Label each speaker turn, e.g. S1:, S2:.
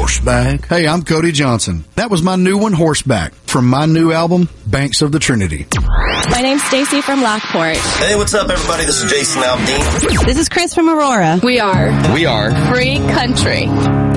S1: Horseback. Hey, I'm Cody Johnson. That was my new one, Horseback, from my new album, Banks of the Trinity.
S2: My name's Stacy from Lockport.
S3: Hey, what's up, everybody? This is Jason Aldean.
S4: This is Chris from Aurora.
S2: We are
S5: Free Country.